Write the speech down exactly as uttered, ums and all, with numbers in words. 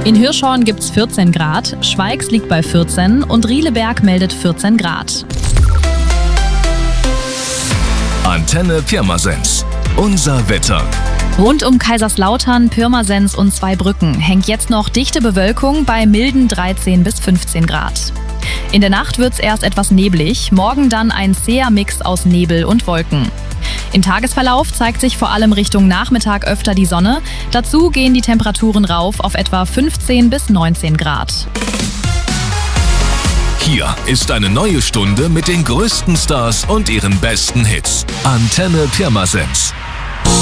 In Hirschhorn gibt's vierzehn Grad, Schweigs liegt bei vierzehn und Rieleberg meldet vierzehn Grad. Antenne Pirmasens. Unser Wetter. Rund um Kaiserslautern, Pirmasens und Zweibrücken hängt jetzt noch dichte Bewölkung bei milden dreizehn bis fünfzehn Grad. In der Nacht wird's erst etwas neblig, morgen dann ein zäher Mix aus Nebel und Wolken. Im Tagesverlauf zeigt sich vor allem Richtung Nachmittag öfter die Sonne. Dazu gehen die Temperaturen rauf auf etwa fünfzehn bis neunzehn Grad. Hier ist eine neue Stunde mit den größten Stars und ihren besten Hits. Antenne Pirmasens.